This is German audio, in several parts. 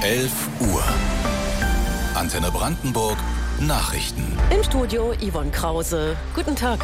11 Uhr. Antenne Brandenburg Nachrichten. Im Studio Yvonne Krause. Guten Tag.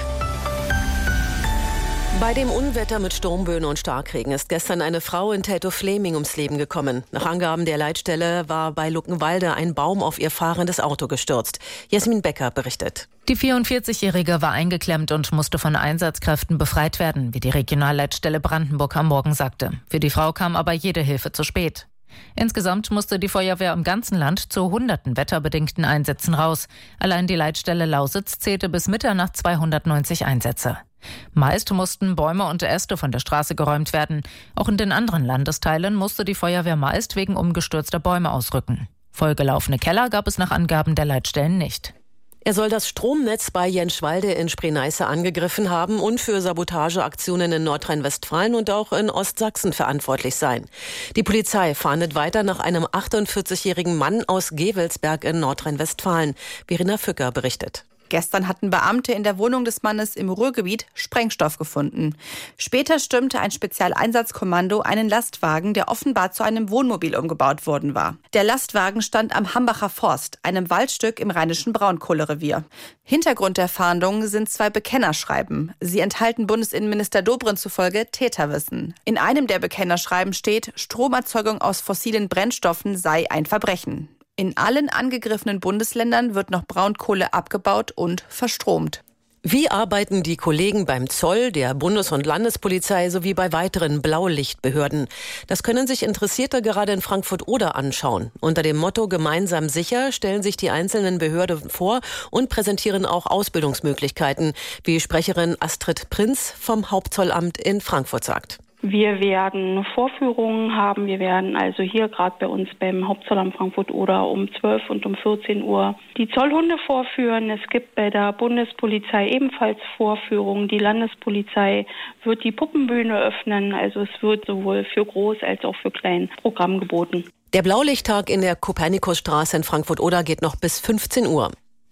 Bei dem Unwetter mit Sturmböen und Starkregen ist gestern eine Frau in Teltow-Fläming ums Leben gekommen. Nach Angaben der Leitstelle war bei Luckenwalde ein Baum auf ihr fahrendes Auto gestürzt. Jasmin Becker berichtet. Die 44-Jährige war eingeklemmt und musste von Einsatzkräften befreit werden, wie die Regionalleitstelle Brandenburg am Morgen sagte. Für die Frau kam aber jede Hilfe zu spät. Insgesamt musste die Feuerwehr im ganzen Land zu hunderten wetterbedingten Einsätzen raus. Allein die Leitstelle Lausitz zählte bis Mitternacht 290 Einsätze. Meist mussten Bäume und Äste von der Straße geräumt werden. Auch in den anderen Landesteilen musste die Feuerwehr meist wegen umgestürzter Bäume ausrücken. Vollgelaufene Keller gab es nach Angaben der Leitstellen nicht. Er soll das Stromnetz bei Jenschwalde in Spree-Neiße angegriffen haben und für Sabotageaktionen in Nordrhein-Westfalen und auch in Ostsachsen verantwortlich sein. Die Polizei fahndet weiter nach einem 48-jährigen Mann aus Gevelsberg in Nordrhein-Westfalen. Verena Fücker berichtet. Gestern hatten Beamte in der Wohnung des Mannes im Ruhrgebiet Sprengstoff gefunden. Später stürmte ein Spezialeinsatzkommando einen Lastwagen, der offenbar zu einem Wohnmobil umgebaut worden war. Der Lastwagen stand am Hambacher Forst, einem Waldstück im rheinischen Braunkohlerevier. Hintergrund der Fahndung sind 2 Bekennerschreiben. Sie enthalten Bundesinnenminister Dobrindt zufolge Täterwissen. In einem der Bekennerschreiben steht, Stromerzeugung aus fossilen Brennstoffen sei ein Verbrechen. In allen angegriffenen Bundesländern wird noch Braunkohle abgebaut und verstromt. Wie arbeiten die Kollegen beim Zoll, der Bundes- und Landespolizei sowie bei weiteren Blaulichtbehörden? Das können sich Interessierte gerade in Frankfurt-Oder anschauen. Unter dem Motto Gemeinsam sicher stellen sich die einzelnen Behörden vor und präsentieren auch Ausbildungsmöglichkeiten, wie Sprecherin Astrid Prinz vom Hauptzollamt in Frankfurt sagt. Wir werden Vorführungen haben. Wir werden also hier gerade bei uns beim Hauptzollamt Frankfurt-Oder um 12 und um 14 Uhr die Zollhunde vorführen. Es gibt bei der Bundespolizei ebenfalls Vorführungen. Die Landespolizei wird die Puppenbühne öffnen. Also es wird sowohl für Groß- als auch für Klein Programm geboten. Der Blaulichttag in der Kopernikusstraße in Frankfurt-Oder geht noch bis 15 Uhr.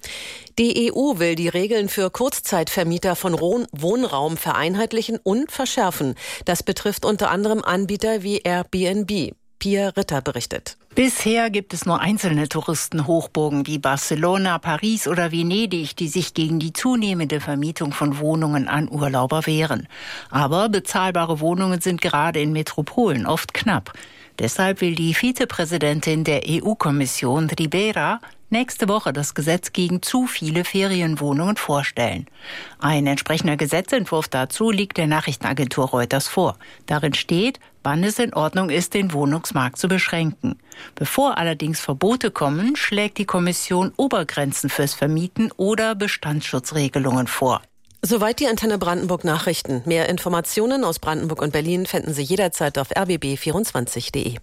Die EU will die Regeln für Kurzzeitvermieter von Wohnraum vereinheitlichen und verschärfen. Das betrifft unter anderem Anbieter wie Airbnb. Pia Ritter berichtet. Bisher gibt es nur einzelne Touristenhochburgen wie Barcelona, Paris oder Venedig, die sich gegen die zunehmende Vermietung von Wohnungen an Urlauber wehren. Aber bezahlbare Wohnungen sind gerade in Metropolen oft knapp. Deshalb will die Vizepräsidentin der EU-Kommission, Ribeira, nächste Woche das Gesetz gegen zu viele Ferienwohnungen vorstellen. Ein entsprechender Gesetzentwurf dazu liegt der Nachrichtenagentur Reuters vor. Darin steht, wann es in Ordnung ist, den Wohnungsmarkt zu beschränken. Bevor allerdings Verbote kommen, schlägt die Kommission Obergrenzen fürs Vermieten oder Bestandsschutzregelungen vor. Soweit die Antenne Brandenburg Nachrichten. Mehr Informationen aus Brandenburg und Berlin finden Sie jederzeit auf rbb24.de.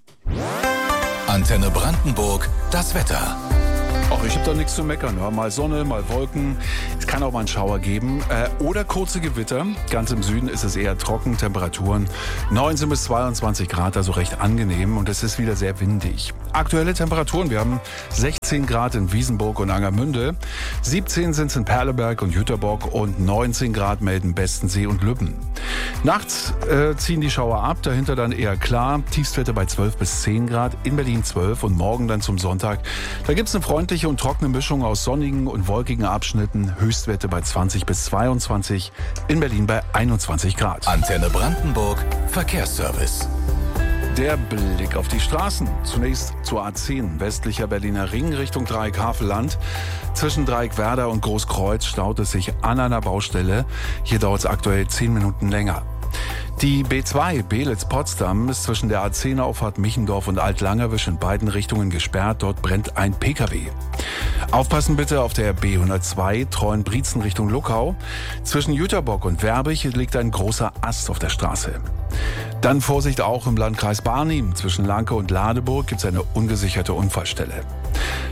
Antenne Brandenburg, das Wetter. Ach, ich habe da nichts zu meckern. Ja, mal Sonne, mal Wolken. Es kann auch mal einen Schauer geben. Oder kurze Gewitter. Ganz im Süden ist es eher trocken. Temperaturen 19 bis 22 Grad, also recht angenehm. Und es ist wieder sehr windig. Aktuelle Temperaturen. Wir haben 16 Grad in Wiesenburg und Angermünde. 17 sind es in Perleberg und Jüterbock. Und 19 Grad melden Bestensee und Lübben. Nachts ziehen die Schauer ab. Dahinter dann eher klar. Tiefstwerte bei 12 bis 10 Grad. In Berlin 12. Und morgen dann zum Sonntag. Da gibt es eine freundliche und trockene Mischung aus sonnigen und wolkigen Abschnitten. Höchstwerte bei 20 bis 22, in Berlin bei 21 Grad. Antenne Brandenburg Verkehrsservice. Der Blick auf die Straßen. Zunächst zur A10, westlicher Berliner Ring Richtung Dreieck Havelland. Zwischen Dreieck Werder und Großkreuz staut es sich an einer Baustelle. Hier dauert es aktuell 10 Minuten länger. Die B2 Belitz-Potsdam ist zwischen der A10-Auffahrt Michendorf und Alt-Langerwisch in beiden Richtungen gesperrt. Dort brennt ein Pkw. Aufpassen bitte auf der B102 Treuen-Brietzen Richtung Luckau. Zwischen Jüterbock und Werbig liegt ein großer Ast auf der Straße. Dann Vorsicht auch im Landkreis Barnim. Zwischen Lanke und Ladeburg gibt es eine ungesicherte Unfallstelle.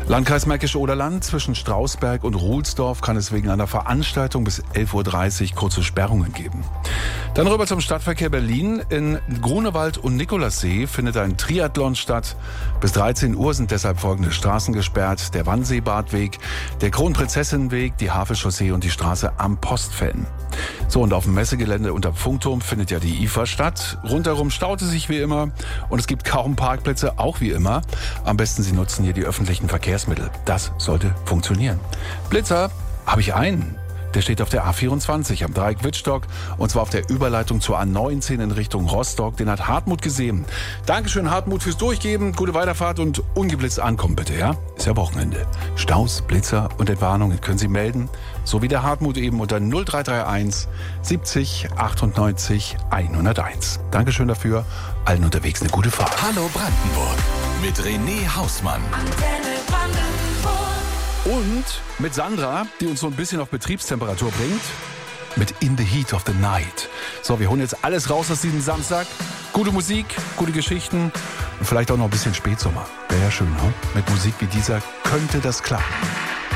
Landkreis Märkisch-Oderland zwischen Strausberg und Ruhlsdorf kann es wegen einer Veranstaltung bis 11.30 Uhr kurze Sperrungen geben. Dann rüber zum Stadtverkehr Berlin. In Grunewald und Nikolassee findet ein Triathlon statt. Bis 13 Uhr sind deshalb folgende Straßen gesperrt: der Wannseebadweg, der Kronprinzessinnenweg, die Havelchaussee und die Straße am Postfan. So, und auf dem Messegelände unterm Funkturm findet ja die IFA statt. Rundherum staut es sich wie immer und es gibt kaum Parkplätze, auch wie immer. Am besten Sie nutzen hier die öffentlichen Verkehrsmittel. Das sollte funktionieren. Blitzer habe ich einen. Der steht auf der A24 am Dreieck Wittstock und zwar auf der Überleitung zur A19 in Richtung Rostock. Den hat Hartmut gesehen. Dankeschön, Hartmut, fürs Durchgeben. Gute Weiterfahrt und ungeblitzt ankommen bitte, ja? Ist ja Wochenende. Staus, Blitzer und Entwarnungen können Sie melden. So wie der Hartmut eben unter 0331 70 98 101. Dankeschön dafür. Allen unterwegs eine gute Fahrt. Hallo Brandenburg mit René Hausmann. Und mit Sandra, die uns so ein bisschen auf Betriebstemperatur bringt, mit In the Heat of the Night. So, wir holen jetzt alles raus aus diesem Samstag. Gute Musik, gute Geschichten und vielleicht auch noch ein bisschen Spätsommer. Wäre ja schön, ne? Mit Musik wie dieser könnte das klappen.